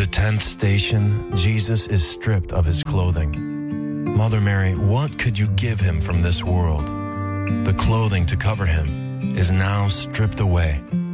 10th station, Jesus is stripped of his clothing. Mother Mary, what could you give him from this world? The clothing to cover him is now stripped away.